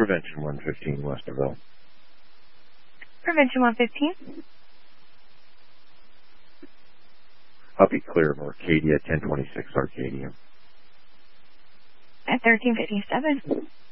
Prevention 115 Westerville. Prevention 115. Puppy clear of Arcadia, 1026 Arcadia. At 1357.